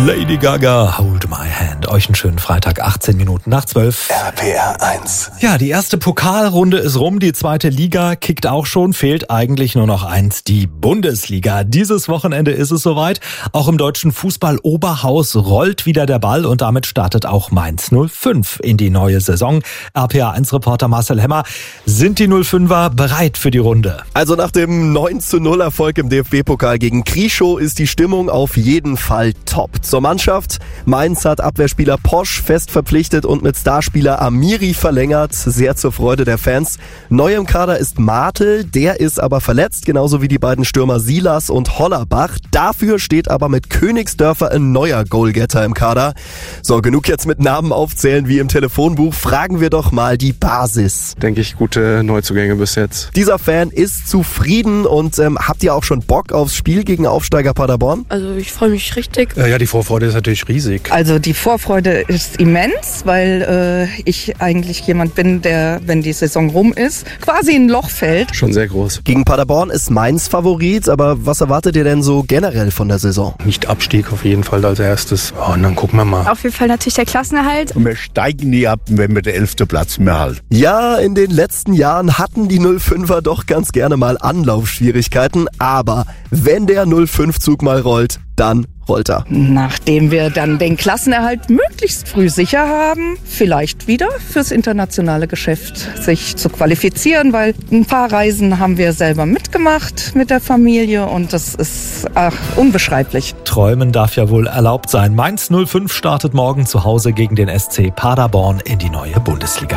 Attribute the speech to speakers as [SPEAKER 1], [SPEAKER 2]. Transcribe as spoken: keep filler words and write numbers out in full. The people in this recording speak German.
[SPEAKER 1] Lady Gaga, Hold My Hand. Euch einen schönen Freitag, achtzehn Minuten nach zwölf.
[SPEAKER 2] R P R eins.
[SPEAKER 1] Ja, die erste Pokalrunde ist rum, die zweite Liga kickt auch schon, fehlt eigentlich nur noch eins, die Bundesliga. Dieses Wochenende ist es soweit. Auch im deutschen Fußball-Oberhaus rollt wieder der Ball und damit startet auch Mainz null fünf in die neue Saison. R P R eins-Reporter Marcel Hemmer, sind die null fünfer bereit für die Runde?
[SPEAKER 3] Also nach dem neun zu null Erfolg im D F B-Pokal gegen Krieschow ist die Stimmung auf jeden Fall top. Zur Mannschaft: Mainz hat Abwehrspieler Posch fest verpflichtet und mit Starspieler Amiri verlängert, sehr zur Freude der Fans. Neu im Kader ist Martel, der ist aber verletzt, genauso wie die beiden Stürmer Silas und Hollerbach. Dafür steht aber mit Königsdörfer ein neuer Goalgetter im Kader. So, genug jetzt mit Namen aufzählen wie im Telefonbuch, fragen wir doch mal die Basis.
[SPEAKER 4] Denke ich, gute Neuzugänge bis jetzt.
[SPEAKER 3] Dieser Fan ist zufrieden und ähm, habt ihr auch schon Bock aufs Spiel gegen Aufsteiger Paderborn?
[SPEAKER 5] Also ich freue mich richtig.
[SPEAKER 6] Ja, die Vorfreude ist natürlich riesig.
[SPEAKER 7] Also die Vorfreude ist immens, weil äh, ich eigentlich jemand bin, der, wenn die Saison rum ist, quasi in ein Loch fällt.
[SPEAKER 4] Schon sehr groß.
[SPEAKER 3] Gegen Paderborn ist Mainz Favorit, aber was erwartet ihr denn so generell von der Saison?
[SPEAKER 6] Nicht Abstieg auf jeden Fall als erstes. Oh, und dann gucken wir mal.
[SPEAKER 5] Auf jeden Fall natürlich der Klassenerhalt.
[SPEAKER 8] Und wir steigen nie ab, wenn wir den elften Platz mehr halten.
[SPEAKER 3] Ja, in den letzten Jahren hatten die null fünfer doch ganz gerne mal Anlaufschwierigkeiten, aber wenn der null fünf Zug mal rollt, dann rollt er.
[SPEAKER 7] Nachdem wir dann den Klassenerhalt möglichst früh sicher haben, vielleicht wieder fürs internationale Geschäft sich zu qualifizieren, weil ein paar Reisen haben wir selber mitgemacht mit der Familie und das ist ach, unbeschreiblich.
[SPEAKER 1] Träumen darf ja wohl erlaubt sein. Mainz null fünf startet morgen zu Hause gegen den S C Paderborn in die neue Bundesliga.